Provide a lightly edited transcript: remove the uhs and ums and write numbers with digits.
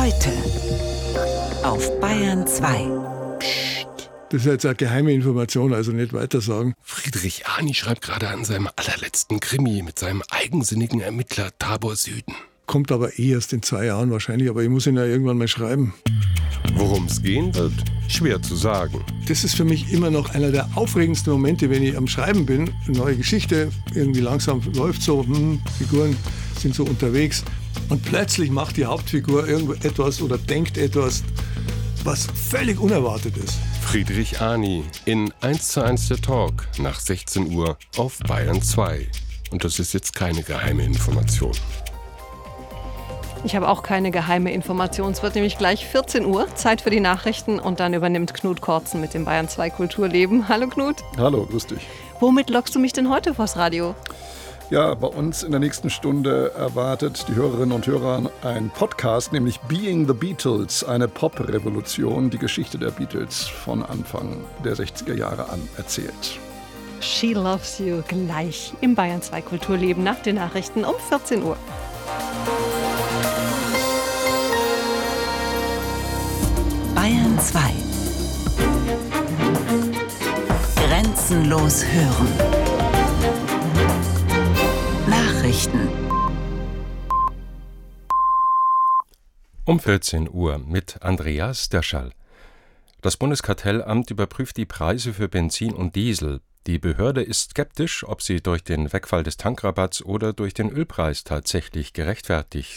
Heute auf Bayern 2. Das ist jetzt eine geheime Information, also nicht weiter sagen. Friedrich Arni schreibt gerade an seinem allerletzten Krimi mit seinem eigensinnigen Ermittler Tabor Süden. Kommt aber erst in 2 Jahren wahrscheinlich, aber ich muss ihn ja irgendwann mal schreiben. Worum es gehen wird, schwer zu sagen. Das ist für mich immer noch einer der aufregendsten Momente, wenn ich am Schreiben bin. Eine neue Geschichte, irgendwie langsam läuft so, Figuren sind so unterwegs. Und plötzlich macht die Hauptfigur irgendetwas oder denkt etwas, was völlig unerwartet ist. Friedrich Arni in 1:1 der Talk nach 16 Uhr auf Bayern 2. Und das ist jetzt keine geheime Information. Ich habe auch keine geheime Information. Es wird nämlich gleich 14 Uhr, Zeit für die Nachrichten und dann übernimmt Knut Kortzen mit dem Bayern 2 Kulturleben. Hallo Knut. Hallo, grüß dich. Womit lockst du mich denn heute vors Radio? Ja, bei uns in der nächsten Stunde erwartet die Hörerinnen und Hörer ein Podcast, nämlich Being the Beatles, eine Pop-Revolution, die Geschichte der Beatles von Anfang der 60er Jahre an erzählt. She Loves You gleich im Bayern 2 Kulturleben nach den Nachrichten um 14 Uhr. Bayern 2. Grenzenlos hören. Nachrichten. Um 14 Uhr mit Andreas Derschall. Das Bundeskartellamt überprüft die Preise für Benzin und Diesel. Die Behörde ist skeptisch, ob sie durch den Wegfall des Tankrabatts oder durch den Ölpreis tatsächlich gerechtfertigt